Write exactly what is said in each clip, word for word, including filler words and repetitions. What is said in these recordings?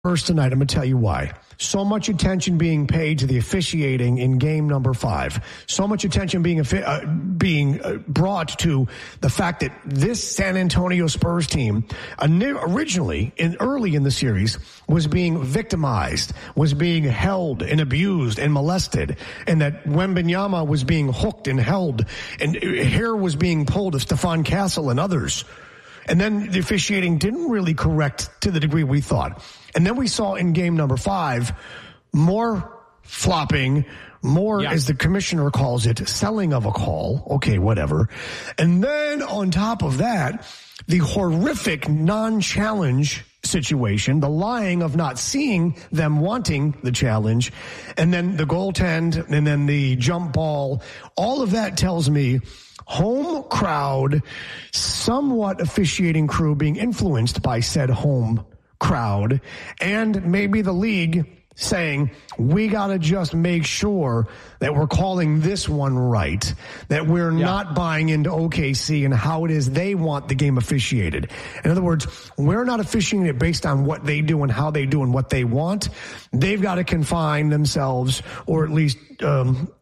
First tonight, I'm going to tell you why. So much attention being paid to the officiating in game number five. So much attention being uh, being uh, brought to the fact that this San Antonio Spurs team, uh, originally, in early in the series, was being victimized, was being held and abused and molested, and that Wembanyama was being hooked and held, and hair was being pulled of Stephon Castle and others. And then the officiating didn't really correct to the degree we thought. And then we saw in game number five more flopping, more, yeah. as the commissioner calls it, selling of a call. Okay, whatever. And then on top of that, the horrific non-challenge situation, the lying of not seeing them wanting the challenge, and then the goaltend, and then the jump ball. All of that tells me home crowd, somewhat officiating crew being influenced by said home crowd, and maybe the league saying, we got to just make sure that we're calling this one right, that we're yeah. not buying into O K C and how it is they want the game officiated. In other words, we're not officiating it based on what they do and how they do and what they want. They've got to confine themselves, or at least um,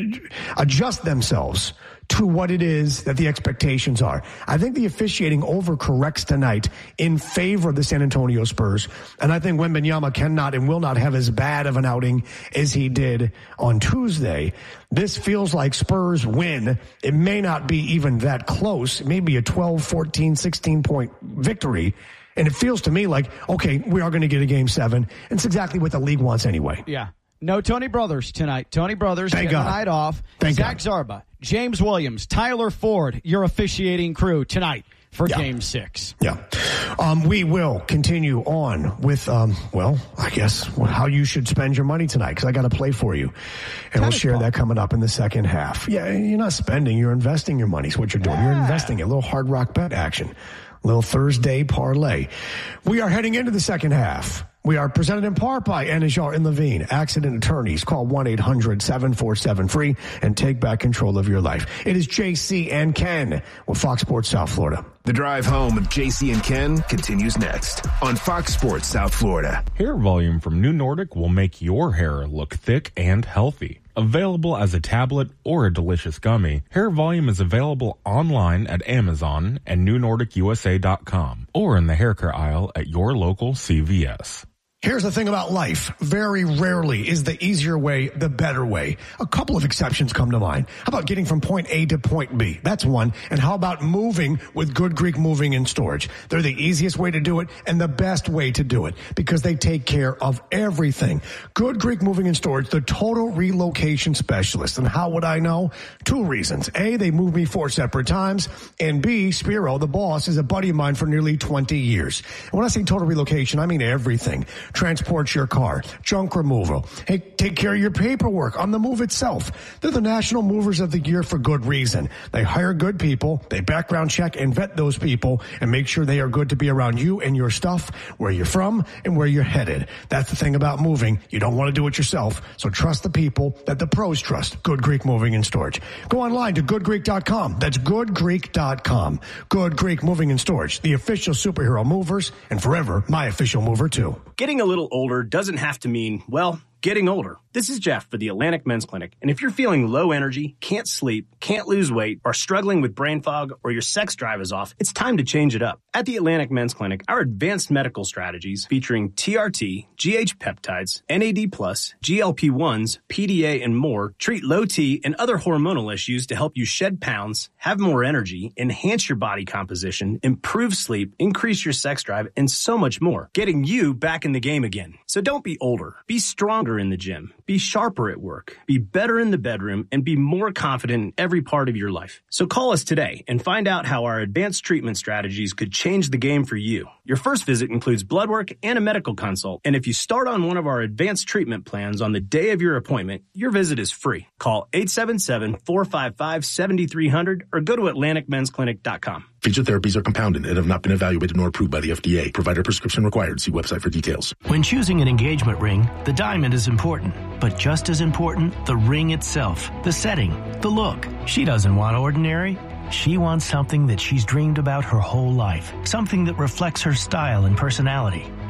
adjust themselves to what it is that the expectations are. I think the officiating overcorrects tonight in favor of the San Antonio Spurs, and I think Wembanyama cannot and will not have as bad of an outing as he did on Tuesday. This feels like Spurs win. It may not be even that close. It may be a twelve, fourteen, sixteen point victory. And it feels to me like, okay, we are going to get a game seven. And it's exactly what the league wants anyway. Yeah. No Tony Brothers tonight. Tony Brothers Thank getting God. the night off. Thank Zach God. Zarba, James Williams, Tyler Ford, your officiating crew tonight for yeah. game six. Yeah. Um, we will continue on with, um, well, I guess how you should spend your money tonight, because I got to play for you. And Tennis we'll share ball. that coming up in the second half. Yeah, you're not spending, you're investing your money is what you're doing. Yeah. You're investing a little Hard Rock Bet action. Little Thursday parlay. We are heading into the second half. We are presented in part by Anajar and Levine, accident attorneys. Call one eight hundred seven four seven free and take back control of your life. It is J C and Ken with Fox Sports South Florida. The drive home with J C and Ken continues next on Fox Sports South Florida. Hair volume from New Nordic will make your hair look thick and healthy. Available as a tablet or a delicious gummy, Hair Volume is available online at Amazon and new nordic u s a dot com or in the hair care aisle at your local C V S. Here's the thing about life. Very rarely is the easier way the better way. A couple of exceptions come to mind. How about getting from point A to point B? That's one. And how about moving with Good Greek Moving and Storage? They're the easiest way to do it and the best way to do it because they take care of everything. Good Greek Moving and Storage, the total relocation specialist. And how would I know? Two reasons. A, they moved me four separate times. And B, Spiro, the boss, is a buddy of mine for nearly twenty years. And when I say total relocation, I mean everything. Transport your car, junk removal, hey, take care of your paperwork on the move itself. They're the National Movers of the Year for good reason. They hire good people, they background check and vet those people and make sure they are good to be around you and your stuff, where you're from and where you're headed. That's the thing about moving. You don't want to do it yourself, so trust the people that the pros trust. Good Greek Moving and Storage. Go online to good greek dot com. That's good greek dot com. Good Greek Moving and Storage, the official superhero movers, and forever my official mover too. Getting a little older doesn't have to mean, well, getting older. This is Jeff for the Atlantic Men's Clinic. And if you're feeling low energy, can't sleep, can't lose weight, are struggling with brain fog, or your sex drive is off, it's time to change it up. At the Atlantic Men's Clinic, our advanced medical strategies featuring T R T, G H peptides, N A D plus, G L P ones, P D A, and more treat low T and other hormonal issues to help you shed pounds, have more energy, enhance your body composition, improve sleep, increase your sex drive, and so much more, getting you back in the game again. So don't be older. Be stronger in the gym. Be sharper at work. Be better in the bedroom and be more confident in every part of your life. So call us today and find out how our advanced treatment strategies could change the game for you. Your first visit includes blood work and a medical consult. And if you start on one of our advanced treatment plans on the day of your appointment, your visit is free. Call eight seven seven, four five five, seven three zero zero or go to atlantic men's clinic dot com. Feature therapies are compounded and have not been evaluated nor approved by the F D A. Provider prescription required. See website for details. When choosing an engagement ring, the diamond is important. But just as important, the ring itself, the setting, the look. She doesn't want ordinary. She wants something that she's dreamed about her whole life. Something that reflects her style and personality.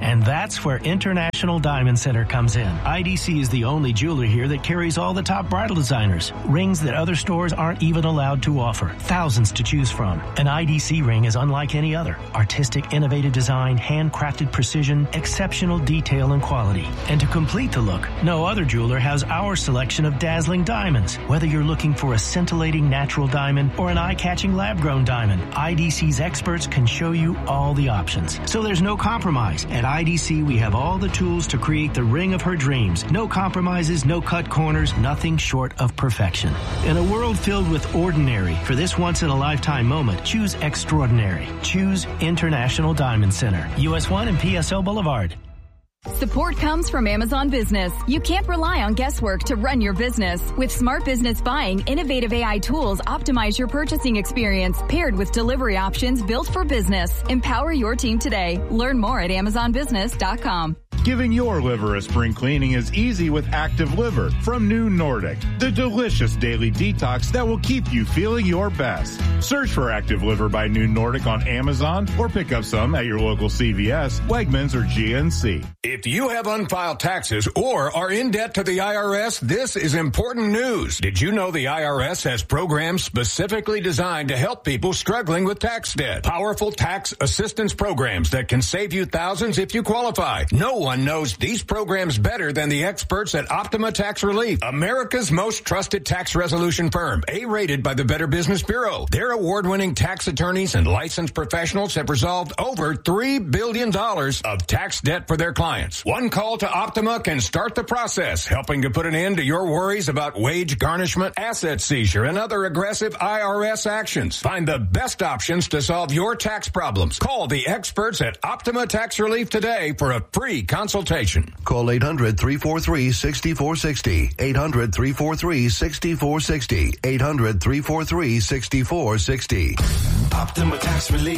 And that's where International Diamond Center comes in. I D C is the only jeweler here that carries all the top bridal designers. Rings that other stores aren't even allowed to offer. Thousands to choose from. An I D C ring is unlike any other. Artistic, innovative design, handcrafted precision, exceptional detail and quality. And to complete the look, no other jeweler has our selection of dazzling diamonds. Whether you're looking for a scintillating natural diamond or an eye-catching lab-grown diamond, I D C's experts can show you all the options. So there's no compromise. At I D C, we have all the tools to create the ring of her dreams. No compromises, no cut corners, nothing short of perfection. In a world filled with ordinary, for this once-in-a-lifetime moment, choose extraordinary. Choose International Diamond Center, U S one and P S O Boulevard. Support comes from Amazon Business. You can't rely on guesswork to run your business. With Smart Business Buying, innovative A I tools optimize your purchasing experience, paired with delivery options built for business. Empower your team today. Learn more at amazon business dot com. Giving your liver a spring cleaning is easy with Active Liver from New Nordic, the delicious daily detox that will keep you feeling your best. Search for Active Liver by New Nordic on Amazon or pick up some at your local C V S, Wegmans, or G N C. If you have unfiled taxes or are in debt to the I R S, this is important news. Did you know the I R S has programs specifically designed to help people struggling with tax debt? Powerful tax assistance programs that can save you thousands if you qualify. No one knows these programs better than the experts at Optima Tax Relief, America's most trusted tax resolution firm, A-rated by the Better Business Bureau. Their award-winning tax attorneys and licensed professionals have resolved over three billion dollars of tax debt for their clients. One call to Optima can start the process, helping to put an end to your worries about wage garnishment, asset seizure, and other aggressive I R S actions. Find the best options to solve your tax problems. Call the experts at Optima Tax Relief today for a free consultation. Call eight hundred, three four three, six four six zero. eight hundred, three four three, six four six zero. eight hundred, three four three, six four six zero. Optima Tax Relief.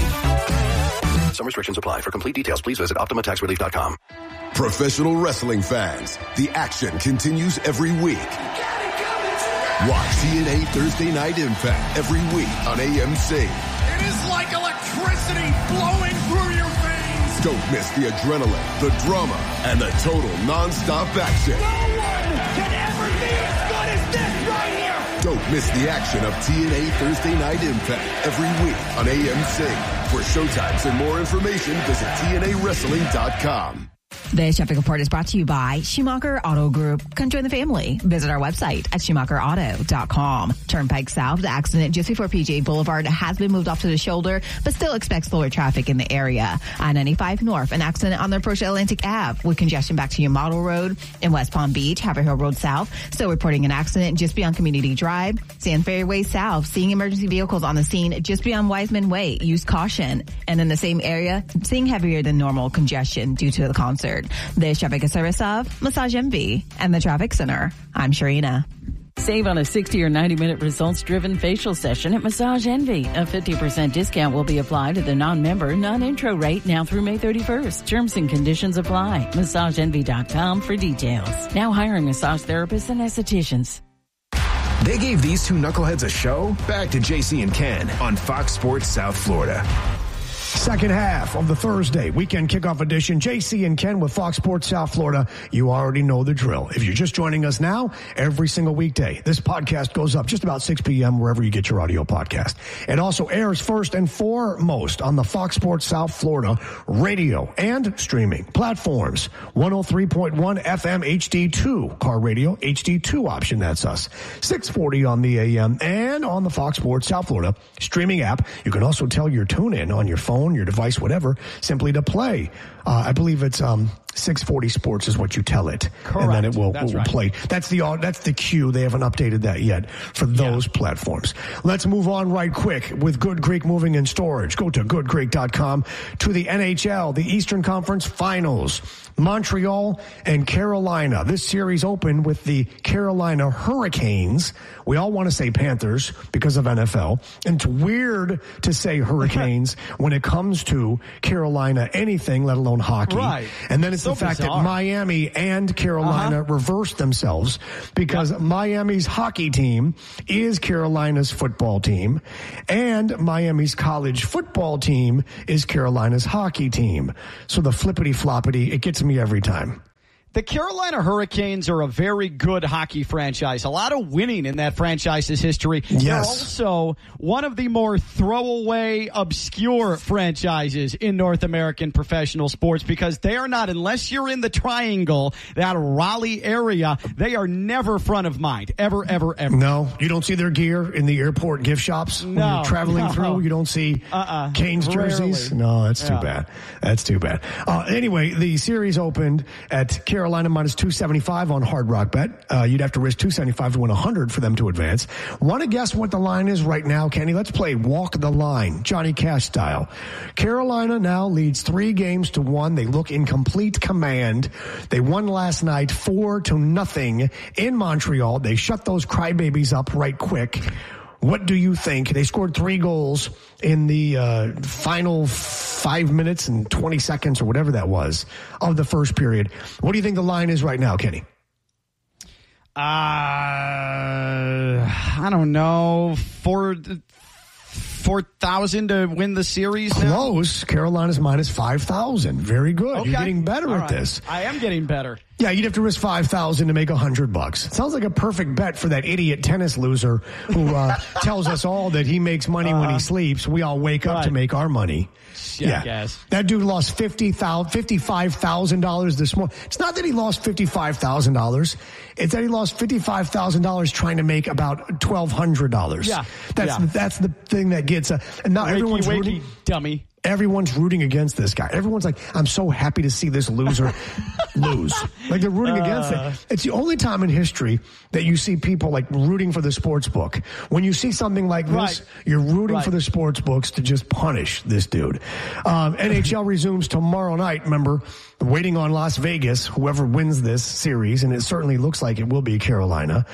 Some restrictions apply. For complete details, please visit optima tax relief dot com. Professional wrestling fans, the action continues every week. Watch T N A Thursday Night Impact every week on A M C. It is like electricity flowing through your veins. Don't miss the adrenaline, the drama, and the total non-stop action. No one can ever be as good as this right here. Don't miss the action of T N A Thursday Night Impact every week on A M C. For showtimes and more information, visit T N A wrestling dot com. This traffic report is brought to you by Schumacher Auto Group. Come join the family. Visit our website at schumacher auto dot com. Turnpike South, the accident just before P J Boulevard has been moved off to the shoulder, but still expect slower traffic in the area. I ninety-five North, an accident on the approach to Atlantic Avenue with congestion back to your Model Road. In West Palm Beach, Haverhill Road South, still reporting an accident just beyond Community Drive. Sand Ferry Way South, seeing emergency vehicles on the scene just beyond Wiseman Way. Use caution. And in the same area, seeing heavier than normal congestion due to the concert. This traffic is service of Massage Envy and the Traffic Center. I'm Sharina. Save on a sixty or ninety minute results-driven facial session at Massage Envy. A fifty percent discount will be applied to the non-member, non-intro rate now through May thirty-first. Terms and conditions apply. massage envy dot com for details. Now hiring massage therapists and estheticians. They gave these two knuckleheads a show. Back to J C and Ken on Fox Sports South Florida. Second half of the Thursday weekend kickoff edition. J C and Ken with Fox Sports South Florida. You already know the drill. If you're just joining us now, every single weekday, this podcast goes up just about six p.m. wherever you get your audio podcast. It also airs first and foremost on the Fox Sports South Florida radio and streaming platforms. one oh three point one F M H D two, car radio H D two option. That's us. six forty on the A M and on the Fox Sports South Florida streaming app. You can also tell your tune in on your phone, your device, whatever, simply to play. Uh, I believe it's um, six forty Sports is what you tell it. Correct. And then it will, that's will right. play. That's the that's the cue. They haven't updated that yet for those yeah. platforms. Let's move on right quick with Good Creek Moving and Storage. Go to good creek dot com to the N H L, the Eastern Conference Finals. Montreal and Carolina. This series opened with the Carolina Hurricanes. We all want to say Panthers because of N F L. And it's weird to say Hurricanes when it comes to Carolina anything, let alone hockey. Right. And then it's so the fact bizarre. that Miami and Carolina uh-huh. reversed themselves because yep. Miami's hockey team is Carolina's football team, and Miami's college football team is Carolina's hockey team. So the flippity-floppity, it gets me every time. The Carolina Hurricanes are a very good hockey franchise. A lot of winning in that franchise's history. Yes. They're also one of the more throwaway, obscure franchises in North American professional sports because they are not, unless you're in the triangle, that Raleigh area, they are never front of mind. Ever, ever, ever. No, you don't see their gear in the airport gift shops no, when you're traveling no. through. You don't see uh-uh. Canes jerseys. Rarely. No, that's too yeah. bad. That's too bad. Uh, anyway, the series opened at Carolina. Carolina minus two seventy-five on Hard Rock Bet. Uh, you'd have to risk two seventy-five to win one hundred for them to advance. Want to guess what the line is right now, Kenny? Let's play Walk the Line, Johnny Cash style. Carolina now leads three games to one. They look in complete command. They won last night four to nothing in Montreal. They shut those crybabies up right quick. What do you think? They scored three goals in the uh, final five minutes and twenty seconds or whatever that was of the first period. What do you think the line is right now, Kenny? Uh, I don't know. Four, four thousand to win the series now? Close. Carolina's minus five thousand. Very good. Okay. You're getting better All at right. this. I am getting better. Yeah, you'd have to risk five thousand to make one hundred bucks. Sounds like a perfect bet for that idiot tennis loser who uh, tells us all that he makes money uh, when he sleeps. We all wake up right. to make our money. Yeah, yeah. That dude lost fifty-five thousand dollars this morning. It's not that he lost fifty-five thousand dollars. It's that he lost fifty-five thousand dollars trying to make about twelve hundred dollars. Yeah. That's, yeah. that's the thing that gets, uh, and now wakey, everyone's wakey, rooting. dummy. Everyone's rooting against this guy. Everyone's like, I'm so happy to see this loser lose. Like they're rooting uh, against it. It's the only time in history that you see people like rooting for the sports book. When you see something like this, right. you're rooting right. for the sports books to just punish this dude. Um, N H L resumes tomorrow night. Remember, waiting on Las Vegas, whoever wins this series, and it certainly looks like it will be Carolina.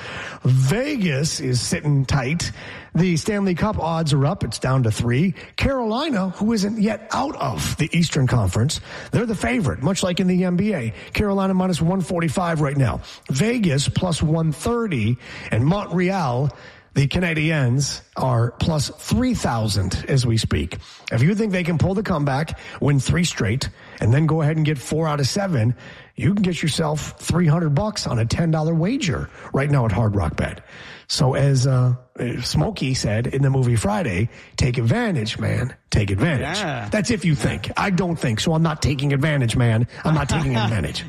Vegas is sitting tight. The Stanley Cup odds are up. It's down to three. Carolina, who isn't yet out of the Eastern Conference, they're the favorite, much like in the N B A. Carolina minus one forty-five right now. Vegas plus one thirty, and Montreal, the Canadiens, are plus three thousand as we speak. If you think they can pull the comeback, win three straight, and then go ahead and get four out of seven, you can get yourself three hundred bucks on a ten dollar wager right now at Hard Rock Bet. So as uh, Smokey said in the movie Friday, take advantage, man. Take advantage. Yeah. That's if you think. I don't think, so I'm not taking advantage, man. I'm not taking advantage.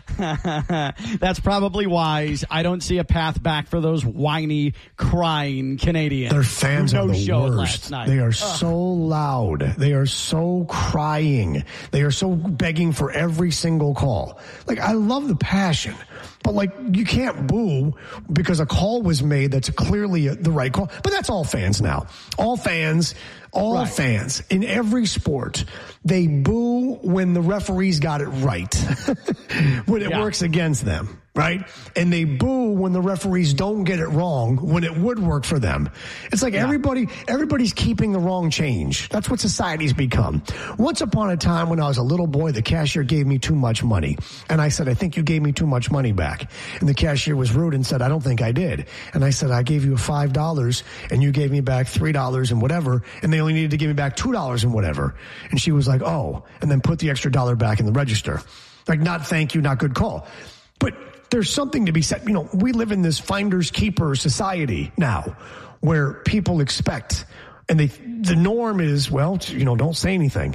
That's probably wise. I don't see a path back for those whiny, crying Canadians. Their fans no are the show worst. Last night. They are Ugh. so loud. They are so crying. They are so begging for every single call. Like, I love the passion. But, like, you can't boo because a call was made that's clearly the right call. But that's all fans now. All fans, all right. fans in every sport, they boo when the referees got it right, when it yeah. works against them. Right? And they boo when the referees don't get it wrong when it would work for them. It's like yeah. everybody, everybody's keeping the wrong change. That's what society's become. Once upon a time when I was a little boy, the cashier gave me too much money. And I said, I think you gave me too much money back. And the cashier was rude and said, I don't think I did. And I said, I gave you five dollars and you gave me back three dollars and whatever. And they only needed to give me back two dollars and whatever. And she was like, oh, and then put the extra dollar back in the register. Like, not thank you, not good call. But there's something to be said. You know, we live in this finders keepers society now where people expect, and they, the norm is, well, you know, don't say anything.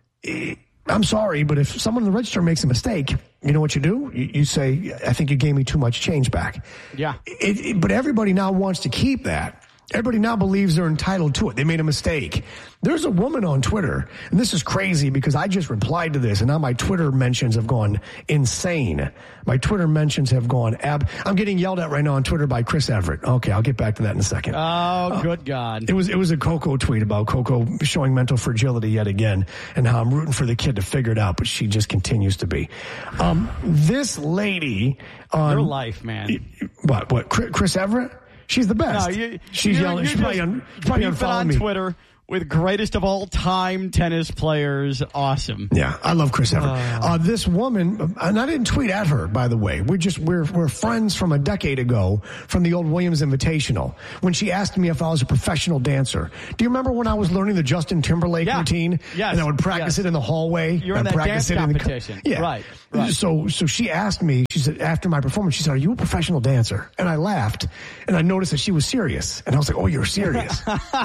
I'm sorry, but if someone in the register makes a mistake, you know what you do? You, you say, I think you gave me too much change back. Yeah. It, it, but everybody now wants to keep that. Everybody now believes they're entitled to it. They made a mistake. There's a woman on Twitter, and this is crazy because I just replied to this, and now my Twitter mentions have gone insane. My Twitter mentions have gone ab. I'm getting yelled at right now on Twitter by Chris Everett. Okay, I'll get back to that in a second. Oh, uh, good God. It was it was a Coco tweet about Coco showing mental fragility yet again, and how I'm rooting for the kid to figure it out, but she just continues to be. Um, this lady on your life, man. What? What? Chris Everett? She's the best. No, you, she's you're, yelling. You're she's probably on, probably on unfollowing on me. Twitter with greatest of all time tennis players. Awesome. Yeah, I love Chris Evert. Uh, uh, this woman, and I didn't tweet at her, by the way. We just we're we're friends from a decade ago from the old Williams Invitational. When she asked me if I was a professional dancer, do you remember when I was learning the Justin Timberlake yeah. routine? Yes. And I would practice yes. it in the hallway. You're in and that practice dance it in the competition, co- yeah. right? Right. So so she asked me. She said after my performance, she said, "Are you a professional dancer?" And I laughed, and I noticed that she was serious, and I was like, "Oh, you're serious."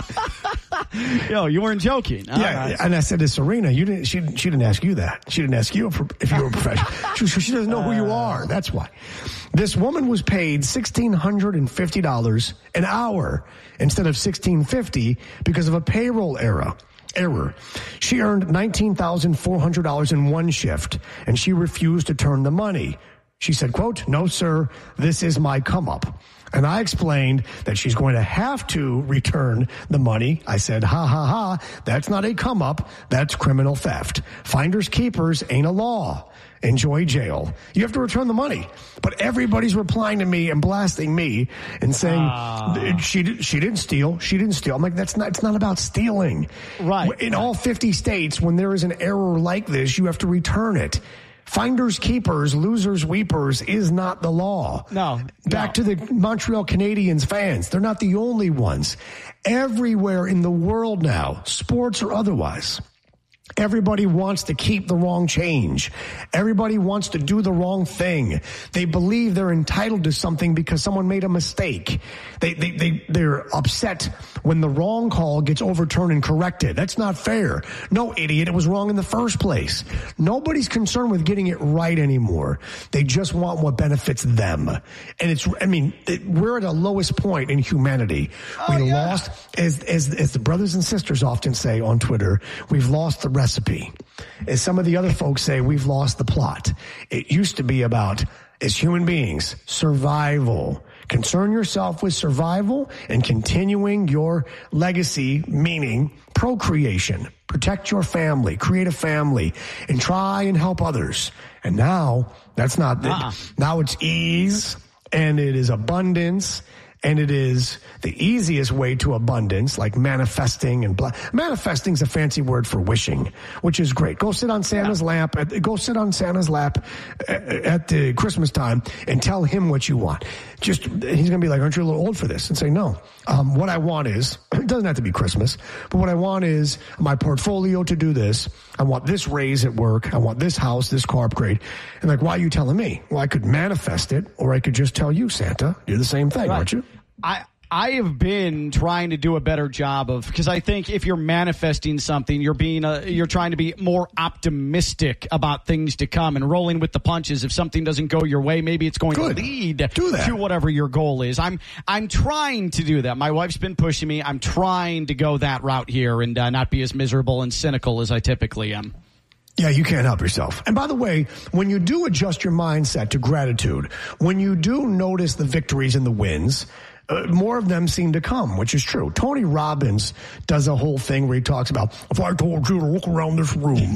Yo, you weren't joking. All yeah, right. and I said to Serena, "You didn't. She, she didn't ask you that. She didn't ask you if, if you were a professional. she, she doesn't know who you are. That's why." This woman was paid sixteen hundred and fifty dollars an hour instead of sixteen fifty because of a payroll error. Error. She earned nineteen thousand four hundred dollars in one shift, and she refused to turn the money. She said, "Quote, no, sir, this is my come up." And I explained that she's going to have to return the money. I said, ha, ha, ha, that's not a come up. That's criminal theft. Finders keepers ain't a law. Enjoy jail. You have to return the money. But everybody's replying to me and blasting me and saying, uh, she, did, she didn't steal. She didn't steal. I'm like, that's not, it's not about stealing. Right. In all fifty states, when there is an error like this, you have to return it. Finders keepers, losers weepers is not the law. No. Back no. to the Montreal Canadiens fans. They're not the only ones. Everywhere in the world now, sports or otherwise, everybody wants to keep the wrong change. Everybody wants to do the wrong thing. They believe they're entitled to something because someone made a mistake. They, they, they, they're upset when the wrong call gets overturned and corrected. That's not fair. No, idiot, it was wrong in the first place. Nobody's concerned with getting it right anymore. They just want what benefits them. And it's, I mean, it, we're at a lowest point in humanity. Oh, we yeah. lost, as, as, as the brothers and sisters often say on Twitter, we've lost the recipe. As some of the other folks say, we've lost the plot. It used to be about, as human beings, survival. Concern yourself with survival and continuing your legacy, meaning procreation. Protect your family, create a family, and try and help others. And now, that's not, uh-uh. now it's ease, and it is abundance, and it is the easiest way to abundance, like manifesting and blah. Manifesting is a fancy word for wishing, which is great. Go sit on Santa's yeah. lap. At, go sit on Santa's lap at, at the Christmas time and tell him what you want. Just he's going to be like, "Aren't you a little old for this?" And say, "No. Um, what I want is it doesn't have to be Christmas, but what I want is my portfolio to do this. I want this raise at work. I want this house, this car upgrade." And like, why are you telling me? Well, I could manifest it, or I could just tell you, Santa, you're the same thing, right. aren't you? I I have been trying to do a better job of, because I think if you're manifesting something, you're being a, you're trying to be more optimistic about things to come and rolling with the punches. If something doesn't go your way, maybe it's going Good. to lead do that. to whatever your goal is. I'm I'm trying to do that. My wife's been pushing me. I'm trying to go that route here and uh, not be as miserable and cynical as I typically am. Yeah, you can't help yourself. And by the way, when you do adjust your mindset to gratitude, when you do notice the victories and the wins, Uh, more of them seem to come, which is true. Tony Robbins does a whole thing where he talks about, if I told you to look around this room.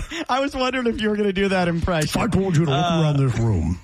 I was wondering if you were going to do that impression. If I told you to look uh, around this room.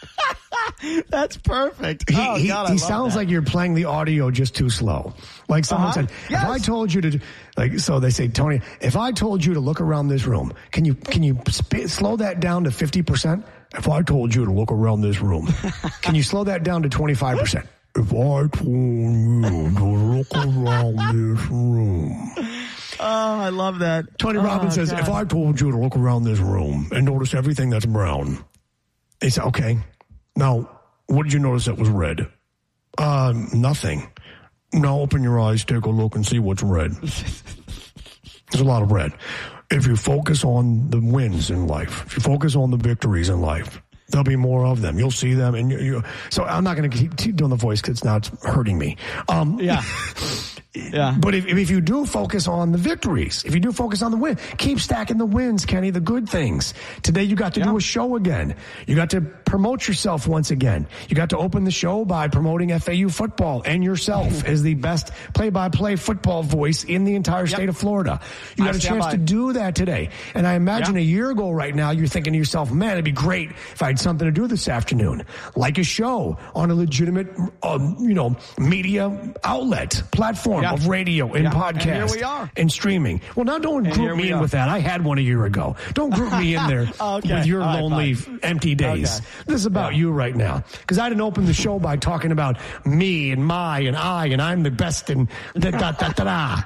That's perfect. He, oh, he, God, I he love sounds that. like you're playing the audio just too slow. Like someone uh-huh. said, yes. if I told you to, like, so they say, Tony, if I told you to look around this room, can you, can you sp- slow that down to fifty percent? If I told you to look around this room, can you slow that down to twenty-five percent? If I told you to look around this room. Oh, I love that. Tony oh, Robbins says, God. if I told you to look around this room and notice everything that's brown, he said, okay, now, what did you notice that was red? Uh, nothing. Now open your eyes, take a look, and see what's red. There's a lot of red. If you focus on the wins in life, if you focus on the victories in life, there'll be more of them. You'll see them. and you, you So I'm not going to keep, keep doing the voice because now it's hurting me. Um, yeah. Yeah. But if, if you do focus on the victories, if you do focus on the win, keep stacking the wins, Kenny, the good things. Today you got to yeah. do a show again. You got to promote yourself once again. You got to open the show by promoting F A U football and yourself as the best play-by-play football voice in the entire yep. state of Florida. You got I a chance by. to do that today. And I imagine yeah. a year ago right now, you're thinking to yourself, man, it'd be great if I had something to do this afternoon. Like a show on a legitimate, um, you know, media outlet, platform. Yep. yeah. of radio and yeah. podcast. And here we are. And streaming. Well, now don't and group me in are. with that. I had one a year ago. Don't group me in there okay. with your right, lonely, fine. empty days. Okay. This is about yeah. you right now. Because I didn't open the show by talking about me and my and I and I'm the best and da da da da da.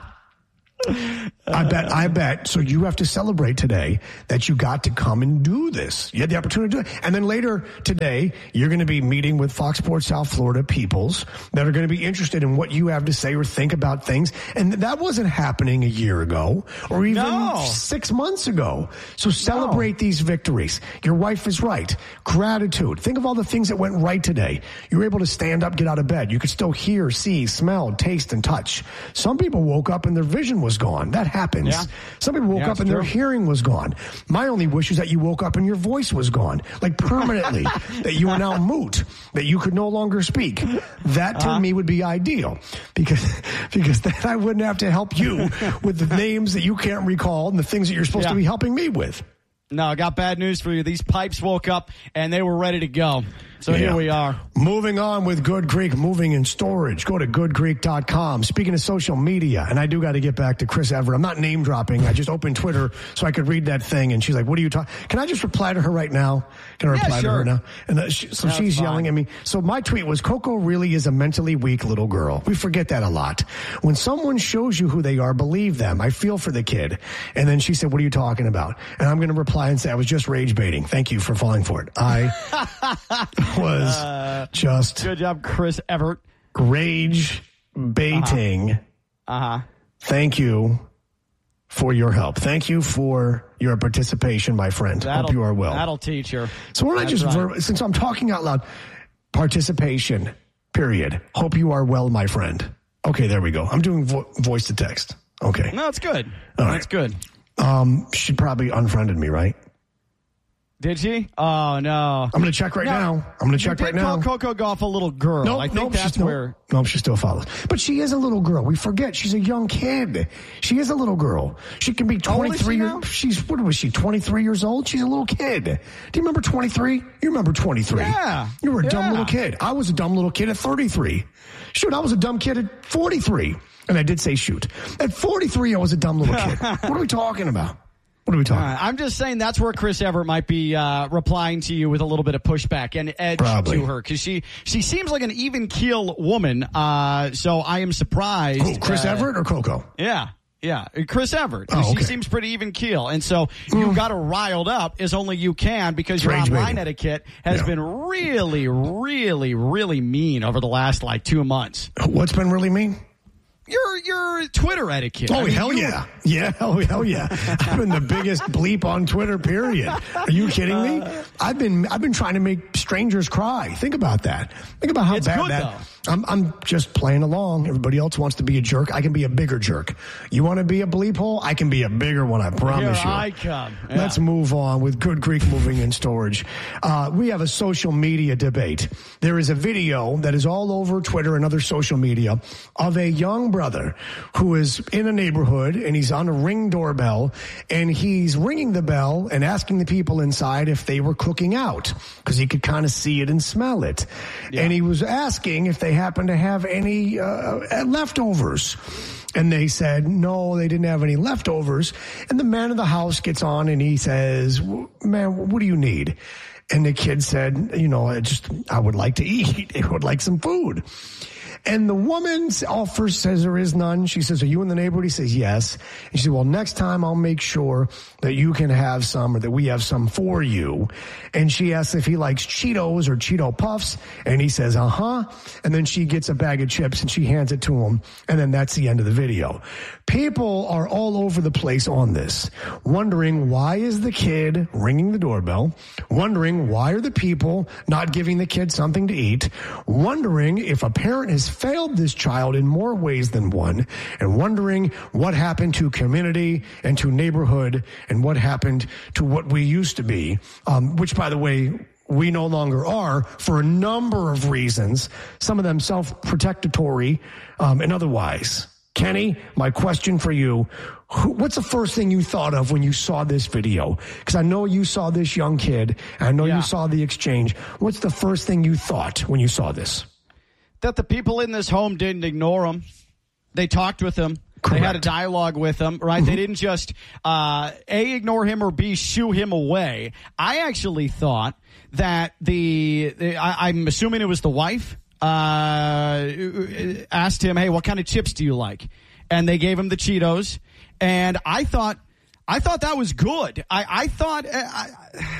I bet, I bet. So you have to celebrate today that you got to come and do this. You had the opportunity to do it. And then later today, you're going to be meeting with Fox Sports South Florida peoples that are going to be interested in what you have to say or think about things. And that wasn't happening a year ago or even no. six months ago. So celebrate no. these victories. Your wife is right. Gratitude. Think of all the things that went right today. You were able to stand up, get out of bed. You could still hear, see, smell, taste, and touch. Some people woke up and their vision was gone. That happens. Yeah. Some people woke yeah, up and true. their hearing was gone. My only wish is that you woke up and your voice was gone, like permanently, that you are now moot, that you could no longer speak. That to uh-huh. me would be ideal because because then I wouldn't have to help you with the names that you can't recall and the things that you're supposed yeah. to be helping me with. No, I got bad news for you. These pipes woke up and they were ready to go. So yeah. here we are. Moving on with Good Creek Moving and Storage. Go to good creek dot com. Speaking of social media, and I do got to get back to Chris Everett. I'm not name dropping. I just opened Twitter so I could read that thing, and she's like, what are you talking? Can I just reply to her right now? Can I reply yeah, sure. to her now? And uh, she, so no, she's yelling at me. So my tweet was, Coco really is a mentally weak little girl. We forget that a lot. When someone shows you who they are, believe them. I feel for the kid. And then she said, what are you talking about? And I'm going to reply and say, I was just rage baiting. Thank you for falling for it. I was... Uh, Just good job, Chris Everett. Rage baiting. Uh huh. Uh-huh. Thank you for your help. Thank you for your participation, my friend. That'll, Hope you are well. That'll teach her. So why don't I just, right. ver- since I'm talking out loud, participation, period. Hope you are well, my friend. Okay, there we go. I'm doing vo- voice to text. Okay. No, it's good. All That's right. good. Um, she probably unfriended me, right? Did she? Oh, no. I'm going to check right no. now. I'm going to check you right did now. Call Coco Gauff a little girl. Nope, I think nope, that's she's, where... No, nope, she still follows. But she is a little girl. We forget. She's a young kid. She is a little girl. She can be twenty-three. How old is she now? She's, what was she, twenty-three years old? She's a little kid. Do you remember twenty-three? You remember twenty-three. Yeah. You were a yeah. dumb little kid. I was a dumb little kid at thirty-three. Shoot, I was a dumb kid at forty-three. And I did say shoot. At forty-three, I was a dumb little kid. What are we talking about? What are we talking uh, I'm just saying that's where Chris Everett might be uh, replying to you with a little bit of pushback and edge Probably. to her because she, she seems like an even keel woman. Uh, so I am surprised. Who, Chris uh, Everett or Coco? Yeah. Yeah, Chris Everett. Oh, okay. She seems pretty even keel. And so you mm. got her riled up as only you can because your Rage online baiting. etiquette has yeah. been really, really, really mean over the last like two months. What's been really mean? Your your Twitter etiquette. Oh, I mean, hell you, yeah. Yeah, oh, hell yeah. I've been the biggest bleep on Twitter, period. Are you kidding me? I've been I've been trying to make strangers cry. Think about that. Think about how it's bad good, that... Though. I'm I'm just playing along. Everybody else wants to be a jerk. I can be a bigger jerk. You want to be a bleep hole? I can be a bigger one, I promise Here you. I come. Yeah. Let's move on with Good Creek Moving and Storage. Uh, we have a social media debate. There is a video that is all over Twitter and other social media of a young brother who is in a neighborhood and he's on a Ring doorbell and he's ringing the bell and asking the people inside if they were cooking out because he could kind of see it and smell it. Yeah. And he was asking if they happen to have any uh, leftovers. And they said, no, they didn't have any leftovers. And the man of the house gets on and he says, man, what do you need? And the kid said, you know, I just, I would like to eat. I would like some food. And the woman offers, says there is none. She says, are you in the neighborhood? He says, yes. And she said, well, next time I'll make sure that you can have some or that we have some for you. And she asks if he likes Cheetos or Cheeto Puffs. And he says, uh-huh. And then she gets a bag of chips and she hands it to him. And then that's the end of the video. People are all over the place on this, wondering why is the kid ringing the doorbell, wondering why are the people not giving the kid something to eat, wondering if a parent has failed this child in more ways than one, and wondering what happened to community and to neighborhood and what happened to what we used to be, um, which, by the way, we no longer are for a number of reasons, some of them self-protectory um, and otherwise. Kenny, my question for you, who, what's the first thing you thought of when you saw this video? Because I know you saw this young kid, and I know yeah. you saw the exchange. What's the first thing you thought when you saw this? That the people in this home didn't ignore him. They talked with him. Correct. They had a dialogue with him, right? Mm-hmm. They didn't just, uh, A, ignore him, or B, shoo him away. I actually thought that the, the I, I'm assuming it was the wife, uh, asked him, hey, what kind of chips do you like? And they gave him the Cheetos. And I thought, I thought that was good. I, I thought, uh, I,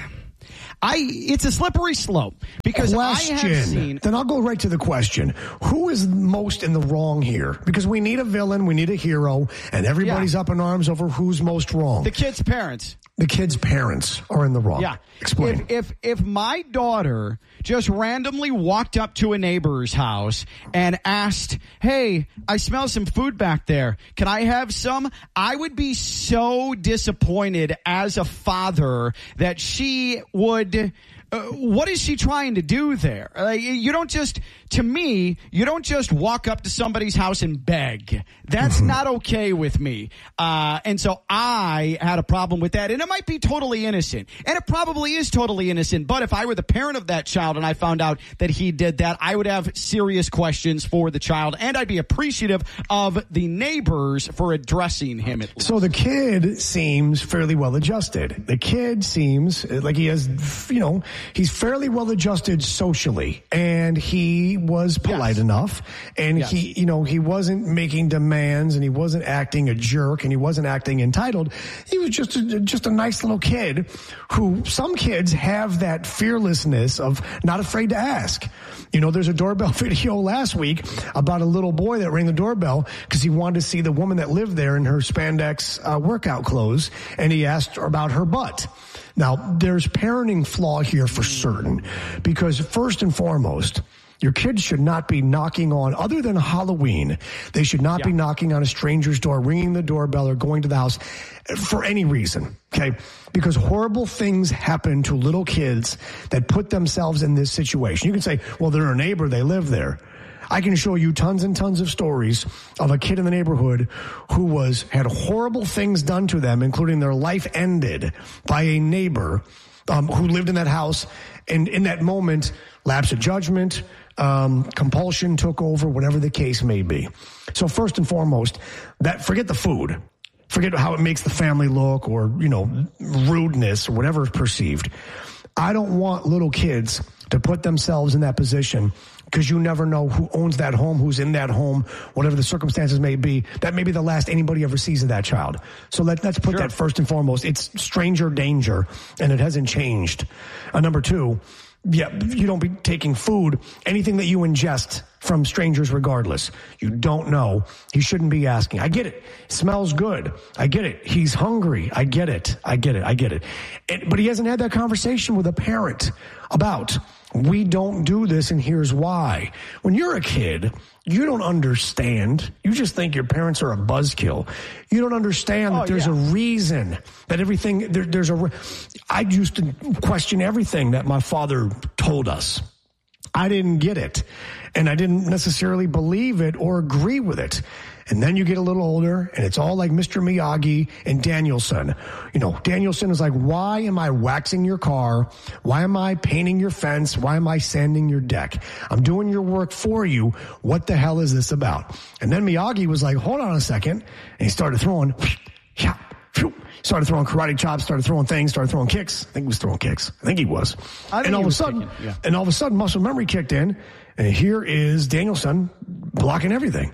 I, it's a slippery slope because question. I have seen. Then I'll go right to the question. Who is most in the wrong here? Because we need a villain, we need a hero, and everybody's yeah. up in arms over who's most wrong. The kid's parents. The kid's parents are in the wrong. Yeah. Explain. If, if, if my daughter just randomly walked up to a neighbor's house and asked, hey, I smell some food back there. Can I have some? I would be so disappointed as a father that she would... Uh, what is she trying to do there? Uh, you don't just, to me, you don't just walk up to somebody's house and beg. That's mm-hmm. not okay with me. Uh, and so I had a problem with that. And it might be totally innocent. And it probably is totally innocent. But if I were the parent of that child and I found out that he did that, I would have serious questions for the child. And I'd be appreciative of the neighbors for addressing him at least. So the kid seems fairly well adjusted. The kid seems like he has, you know, he's fairly well adjusted socially, and he was polite yes. enough, and yes. he, you know, he wasn't making demands, and he wasn't acting a jerk, and he wasn't acting entitled. He was just a, just a nice little kid who, some kids have that fearlessness of not afraid to ask. You know, there's a doorbell video last week about a little boy that rang the doorbell because he wanted to see the woman that lived there in her spandex uh, workout clothes, and he asked her about her butt. Now, there's parenting flaw here for certain, because first and foremost, your kids should not be knocking on, other than Halloween, they should not yeah. be knocking on a stranger's door, ringing the doorbell, or going to the house for any reason, okay? Because horrible things happen to little kids that put themselves in this situation. You can say, well, they're a neighbor, they live there. I can show you tons and tons of stories of a kid in the neighborhood who was had horrible things done to them, including their life ended by a neighbor um, who lived in that house. And in that moment, lapse of judgment, um, compulsion took over, whatever the case may be. So first and foremost, that forget the food. Forget how it makes the family look, or, you know, rudeness, or whatever is perceived. I don't want little kids to put themselves in that position, because you never know who owns that home, who's in that home, whatever the circumstances may be. That may be the last anybody ever sees of that child. So let, let's put sure. that first and foremost. It's stranger danger, and it hasn't changed. Uh, number two, yeah, you don't be taking food, anything that you ingest from strangers regardless. You don't know. You shouldn't be asking. I get it. It smells good. I get it. He's hungry. I get it. I get it. I get it. it. But he hasn't had that conversation with a parent about, we don't do this, and here's why. When you're a kid, you don't understand. You just think your parents are a buzzkill. You don't understand that oh, there's yeah. a reason that everything, there, there's a, I used to question everything that my father told us. I didn't get it, and I didn't necessarily believe it or agree with it. And then you get a little older, and it's all like Mister Miyagi and Danielson. You know, Danielson is like, why am I waxing your car? Why am I painting your fence? Why am I sanding your deck? I'm doing your work for you. What the hell is this about? And then Miyagi was like, hold on a second. And he started throwing, started throwing karate chops, started throwing things, started throwing kicks. I think he was throwing kicks. I think he was. I think and all he of was a sudden, kicking, yeah. and all of a sudden, muscle memory kicked in. And here is Danielson blocking everything.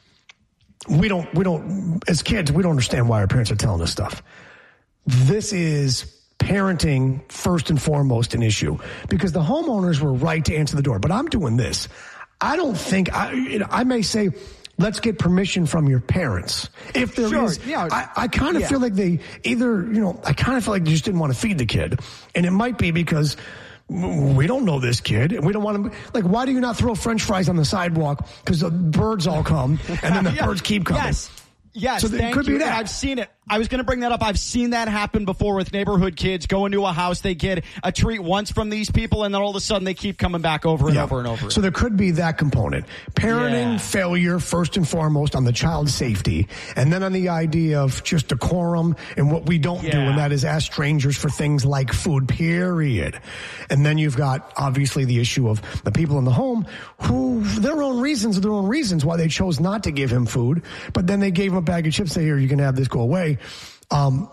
We don't, we don't, as kids, we don't understand why our parents are telling us stuff. This is parenting first and foremost an issue, because the homeowners were right to answer the door. But I'm doing this. I don't think, I, you know, I may say, let's get permission from your parents. If there sure, is, yeah, I, I kind of yeah. feel like they either, you know, I kind of feel like they just didn't want to feed the kid. And it might be because we don't know this kid, and we don't want to, like, why do you not throw French fries on the sidewalk? Because the birds all come, and then the yeah. birds keep coming. Yes. Yes, so it thank could you. be that. And I've seen it. I was going to bring that up. I've seen that happen before with neighborhood kids go into a house. They get a treat once from these people, and then all of a sudden they keep coming back over and yeah. over and over. So there could be that component. Parenting yeah. failure, first and foremost, on the child's safety, and then on the idea of just decorum and what we don't yeah. do, and that is ask strangers for things like food, period. And then you've got, obviously, the issue of the people in the home who, their own reasons are their own reasons why they chose not to give him food, but then they gave him a bag of chips, say, here, you can have this, go away. Um,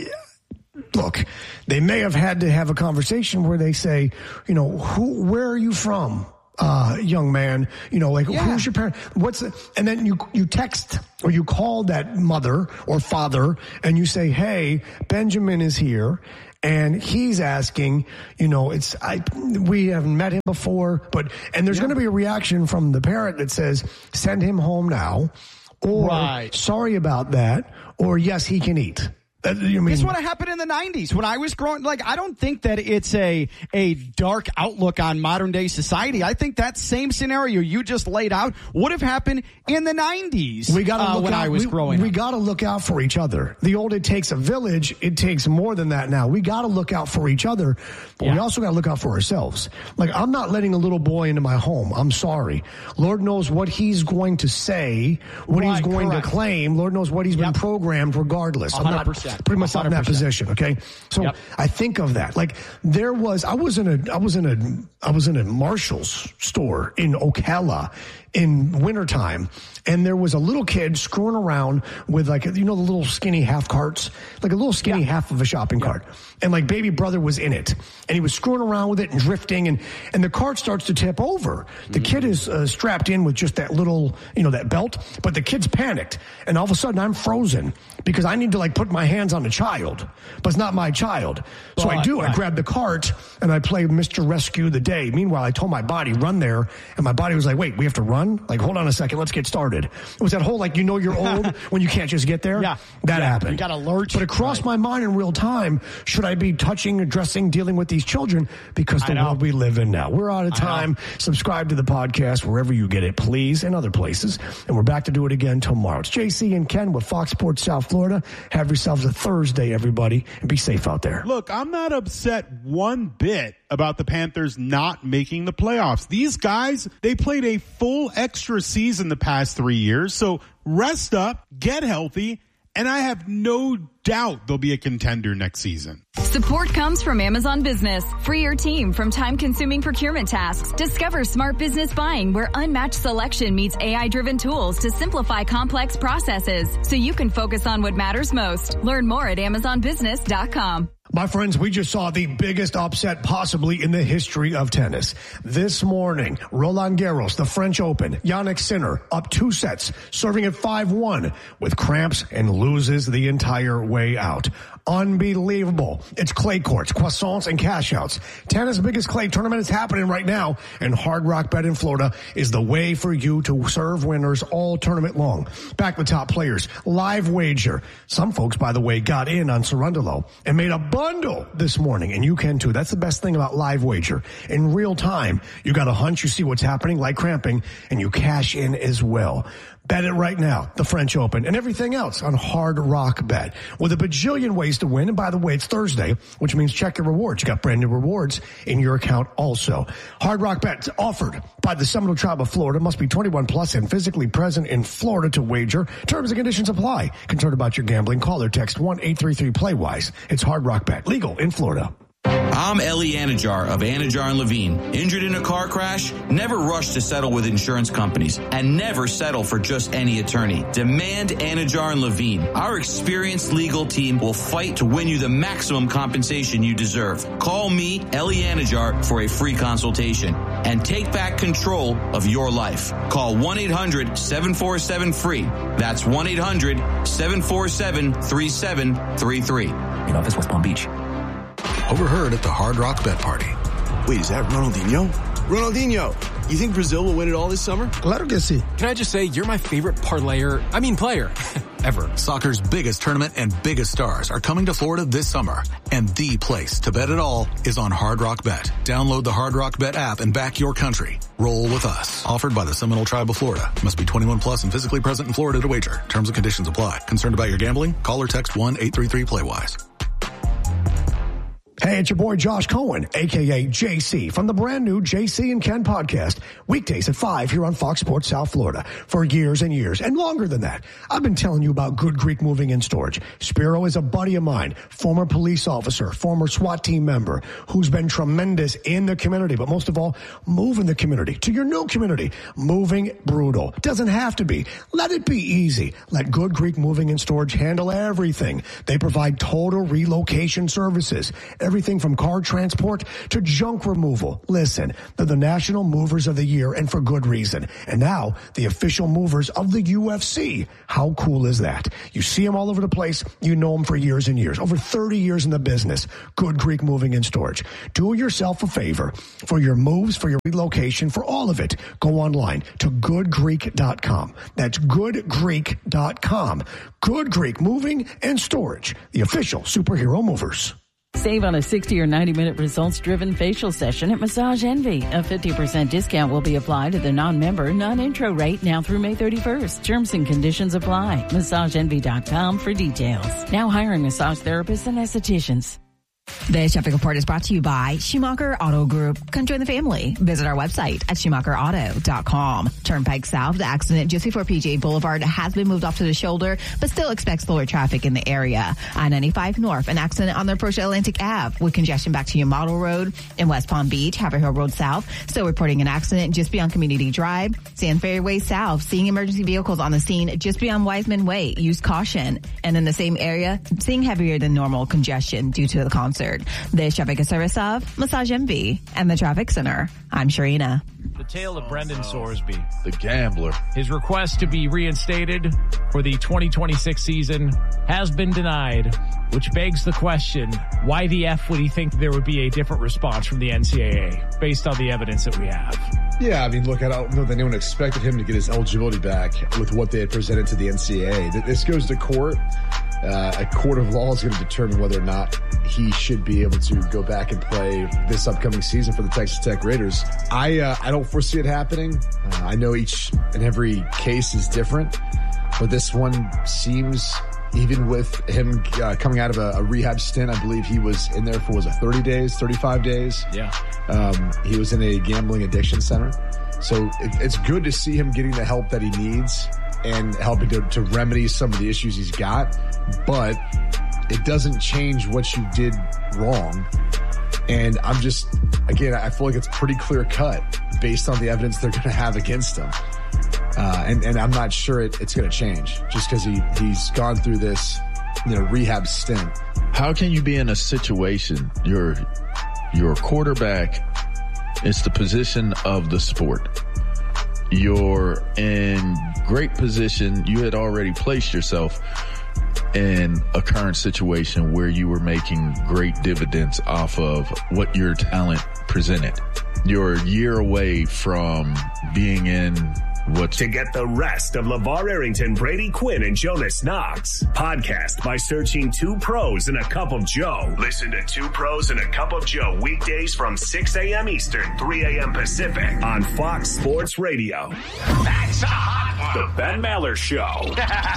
look, they may have had to have a conversation where they say, you know, who, where are you from? Uh, young man, you know, like, yeah. who's your parent? What's the, and then you, you text or you call that mother or father and you say, hey, Benjamin is here. And he's asking, you know, it's, I, we haven't met him before, but, and there's yeah. going to be a reaction from the parent that says, send him home now. Or, right. sorry about that, or yes, he can eat. That, you mean, this would have happened in the nineties when I was growing. Like, I don't think that it's a a dark outlook on modern day society. I think that same scenario you just laid out would have happened in the nineties. We got to uh, look when out, I was we, growing. We up. got to look out for each other. The old "it takes a village," it takes more than that now. We got to look out for each other, but yeah. we also got to look out for ourselves. Like, I'm not letting a little boy into my home. I'm sorry. Lord knows what he's going to say, what right, he's going correct. to claim. Lord knows what he's yep. been programmed. Regardless, one hundred percent. I'm not putting myself in that position. Okay. So yep. I think of that. Like, there was, I was in a, I was in a, I was in a Marshall's store in Ocala in wintertime, and there was a little kid screwing around with, like, you know, the little skinny half carts, like a little skinny yeah. half of a shopping yeah. cart. And like baby brother was in it, and he was screwing around with it and drifting, and, and the cart starts to tip over. The mm-hmm. kid is uh, strapped in with just that little, you know, that belt, but the kid's panicked. And all of a sudden I'm frozen because I need to, like, put my hands on a child, but it's not my child. So right, I do, right. I grab the cart and I play Mister Rescue the Day. Meanwhile, I told my body, run there. And my body was like, wait, we have to run? Like, hold on a second, let's get started. It was that whole, like, you know you're old when you can't just get there? Yeah. That yeah. happened. You got to lurch. But it crossed right. my mind in real time, should I be touching, addressing, dealing with these children? Because the world we live in now. We're out of time. Subscribe to the podcast wherever you get it, please, and other places. And we're back to do it again tomorrow. It's J C and Ken with Fox Sports South Florida. Have yourselves a Thursday, everybody, and be safe out there. Look, I'm not upset one bit about the Panthers not making the playoffs. These guys, they played a full extra season the past three years. So rest up, get healthy, and I have no doubt they'll be a contender next season. Support comes from Amazon Business. Free your team from time-consuming procurement tasks. Discover smart business buying where unmatched selection meets A I-driven tools to simplify complex processes so you can focus on what matters most. Learn more at amazon business dot com. My friends, we just saw the biggest upset possibly in the history of tennis. This morning, Roland Garros, the French Open, Jannik Sinner up two sets, serving at five one with cramps and loses the entire way out. Unbelievable. It's clay courts, croissants, and cash outs. Tennis' biggest clay tournament is happening right now, and Hard Rock Bet in Florida is the way for you to serve winners all tournament long. Back the top players. Live wager. Some folks, by the way, got in on Cerundolo and made a bundle this morning, and you can too. That's the best thing about live wager. In real time, you got a hunch, you see what's happening, like cramping, and you cash in as well. Bet it right now, the French Open, and everything else on Hard Rock Bet. With a bajillion ways to win, and by the way, it's Thursday, which means check your rewards. You got brand new rewards in your account also. Hard Rock Bet offered by the Seminole Tribe of Florida. Must be twenty-one plus and physically present in Florida to wager. Terms and conditions apply. Concerned about your gambling? Call or text one eight three three play wise. It's Hard Rock Bet. Legal in Florida. I'm Ellie Anajar of Anajar and Levine. Injured in a car crash? Never rush to settle with insurance companies and never settle for just any attorney. Demand Anajar and Levine. Our experienced legal team will fight to win you the maximum compensation you deserve. Call me, Ellie Anajar, for a free consultation and take back control of your life. Call one eight hundred seven four seven free. That's one eight hundred seven four seven three seven three three. In office, West Palm Beach. Overheard at the Hard Rock Bet Party. Wait, is that Ronaldinho? Ronaldinho, You think Brazil will win it all this summer? Claro que sí. Can I just say, you're my favorite parlayer, I mean player, ever. Soccer's biggest tournament and biggest stars are coming to Florida this summer. And the place to bet it all is on Hard Rock Bet. Download the Hard Rock Bet app and back your country. Roll with us. Offered by the Seminole Tribe of Florida. Must be twenty-one plus and physically present in Florida to wager. Terms and conditions apply. Concerned about your gambling? Call or text one eight three three play wise. Hey, it's your boy Josh Cohen, a k a. J C, from the brand new J C and Ken podcast, weekdays at five here on Fox Sports South Florida. For years and years, and longer than that, I've been telling you about Good Greek Moving and Storage. Spiro is a buddy of mine, former police officer, former SWAT team member, who's been tremendous in the community, but most of all, moving the community to your new community. Moving brutal. Doesn't have to be. Let it be easy. Let Good Greek Moving and Storage handle everything. They provide total relocation services. Everything from car transport to junk removal. Listen, they're the National Movers of the Year, and for good reason. And now, the official movers of the U F C. How cool is that? You see them all over the place. You know them for years and years. Over thirty years in the business. Good Greek Moving and Storage. Do yourself a favor. For your moves, for your relocation, for all of it, go online to good greek dot com. That's good greek dot com. Good Greek Moving and Storage. The official superhero movers. Save on a sixty or ninety minute results-driven facial session at Massage Envy. A fifty percent discount will be applied to the non-member, non-intro rate now through May thirty-first. Terms and conditions apply. massage envy dot com for details. Now hiring massage therapists and estheticians. This traffic report is brought to you by Schumacher Auto Group. Come join the family. Visit our website at schumacher auto dot com. Turnpike South, the accident just before P G A Boulevard has been moved off to the shoulder, but still expect slower traffic in the area. I ninety-five North, an accident on the approach to Atlantic Avenue with congestion back to your Model Road. In West Palm Beach, Haverhill Road South, still reporting an accident just beyond Community Drive. San Ferry Way South, seeing emergency vehicles on the scene just beyond Wiseman Way. Use caution. And in the same area, seeing heavier than normal congestion due to the concert. This traffic is service of Massage Envy and the Traffic Center. I'm Sharina. The tale of Brendan Sorsby, the gambler. His request to be reinstated for the twenty twenty-six season has been denied, which begs the question, why the F would he think there would be a different response from the N C double A based on the evidence that we have? Yeah, I mean, look, I don't know that anyone expected him to get his eligibility back with what they had presented to the N C double A. This goes to court. Uh, a court of law is going to determine whether or not he should be able to go back and play this upcoming season for the Texas Tech Raiders. I uh, I don't foresee it happening. Uh, I know each and every case is different, but this one seems, even with him uh, coming out of a, a rehab stint, I believe he was in there for, was it thirty days, thirty-five days? Yeah. Um, he was in a gambling addiction center. So it, it's good to see him getting the help that he needs and helping to, to remedy some of the issues he's got. But it doesn't change what you did wrong. And I'm just, again, I feel like it's pretty clear cut based on the evidence they're going to have against him. Uh, and, and I'm not sure it, it's going to change just because he, he's gone through this, you know, rehab stint. How can you be in a situation, you're, you're a quarterback, it's the position of the sport. You're in great position. You had already placed yourself in a current situation where you were making great dividends off of what your talent presented. You're a year away from being in what... To get the rest of LeVar Arrington, Brady Quinn, and Jonas Knox. Podcast by searching Two Pros and a Cup of Joe. Listen to Two Pros and a Cup of Joe weekdays from six a.m. Eastern, three a.m. Pacific on Fox Sports Radio. That's a hot one. The Ben Maller Show.